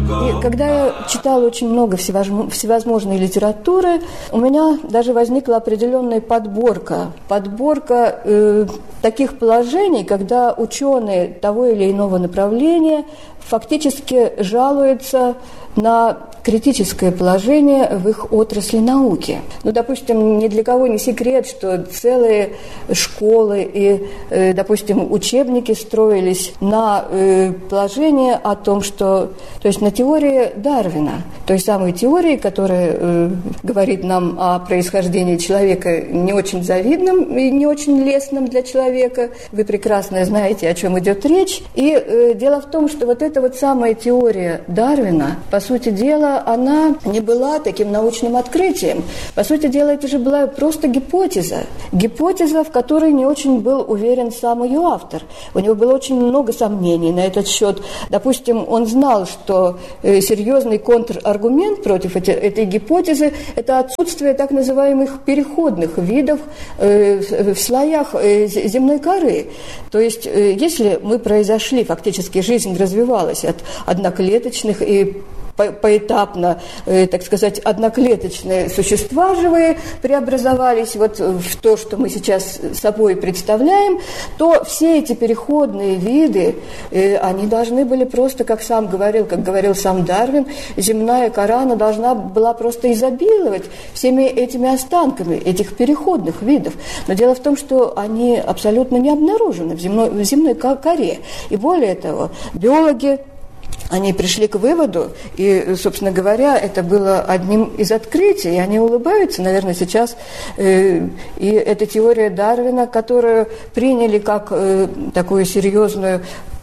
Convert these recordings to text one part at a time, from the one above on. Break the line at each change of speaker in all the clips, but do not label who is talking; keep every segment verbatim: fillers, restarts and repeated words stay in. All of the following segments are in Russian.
И когда я читала очень много всевозможной литературы, у меня даже возникла определенная подборка. Подборка э, таких положений, когда ученые того или иного направления фактически жалуются на критическое положение в их отрасли науки. Ну, допустим, ни для кого не секрет, что целые школы и, э, допустим, учебники строились на э, положении о том, что, то есть на теории Дарвина, той самой теории, которая э, говорит нам о происхождении человека не очень завидном и не очень лестном для человека. Вы прекрасно знаете, о чем идет речь. И э, дело в том, что вот эта вот самая теория Дарвина, по сути дела, она не была таким научным открытием. По сути дела, это же была просто гипотеза. Гипотеза, в которой не очень был уверен сам ее автор. У него было очень много сомнений на этот счет. Допустим, он знал, что э, серьезный контраргумент против эти, этой гипотезы – это отсутствие так называемых переходных видов э, в, в слоях э, земной коры. То есть, э, если мы произошли, фактически жизнь развивалась от одноклеточных и поэтапно, э, так сказать, одноклеточные существа живые преобразовались вот в то, что мы сейчас собой представляем, то все эти переходные виды, э, они должны были просто, как сам говорил, как говорил сам Дарвин, земная кора, она должна была просто изобиловать всеми этими останками этих переходных видов. Но дело в том, что они абсолютно не обнаружены в земной, в земной коре. И более того, биологи, они пришли к выводу, и, собственно говоря, это было одним из открытий, и они улыбаются, наверное, сейчас. Э, и эта теория Дарвина, которую приняли как э, такую серьезную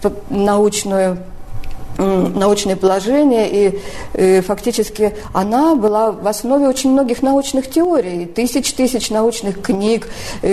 научную научное положение, и э, фактически она была в основе очень многих научных теорий, тысяч тысяч научных книг,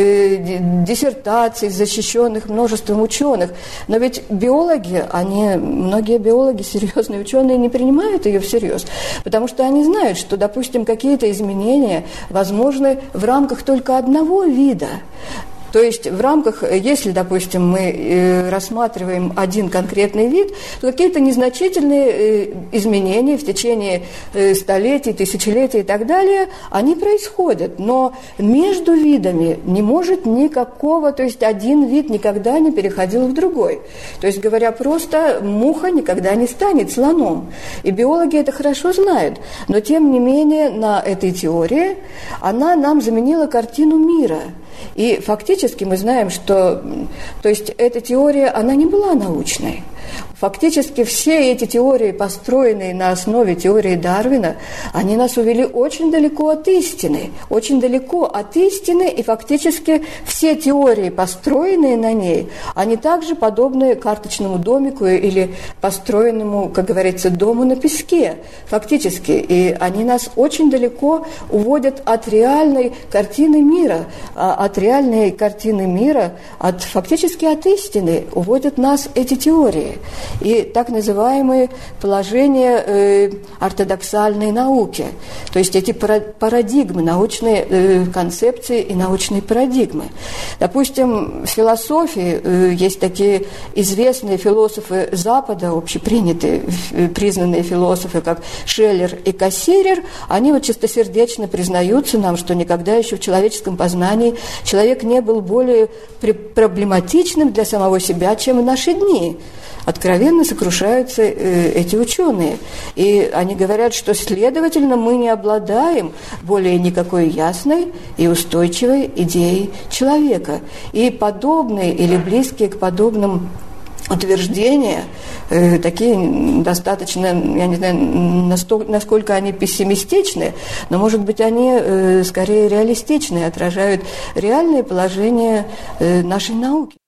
э, диссертаций, защищенных множеством ученых. Но ведь биологи, они, многие биологи, серьезные ученые, не принимают ее всерьез, потому что они знают, что, допустим, какие-то изменения возможны в рамках только одного вида. То есть в рамках, если, допустим, мы э, рассматриваем один конкретный вид, то какие-то незначительные э, изменения в течение э, столетий, тысячелетий и так далее, они происходят. Но между видами не может никакого, то есть один вид никогда не переходил в другой. То есть, говоря просто, муха никогда не станет слоном. И биологи это хорошо знают. Но, тем не менее, на этой теории она нам заменила картину мира. И фактически мы знаем, что, то есть эта теория, она не была научной. Фактически все эти теории, построенные на основе теории Дарвина, они нас увели очень далеко от истины. Очень далеко от истины, и фактически все теории, построенные на ней, они также подобны карточному домику или построенному, как говорится, дому на песке. Фактически. И они нас очень далеко уводят от реальной картины мира, от реальной картины мира, от, фактически от истины уводят нас эти теории. И так называемые положения э, ортодоксальной науки, то есть эти парадигмы, научные э, концепции и научные парадигмы. Допустим, в философии э, есть такие известные философы Запада, общепринятые, э, признанные философы, как Шеллер и Кассирер, они вот чистосердечно признаются нам, что никогда еще в человеческом познании человек не был более проблематичным для самого себя, чем в наши дни. Откровенно сокрушаются э, эти ученые. И они говорят, что, следовательно, мы не обладаем более никакой ясной и устойчивой идеей человека. И подобные или близкие к подобным утверждения, э, такие достаточно, я не знаю, настолько, насколько они пессимистичны, но, может быть, они э, скорее реалистичны, отражают реальное положение э, нашей науки.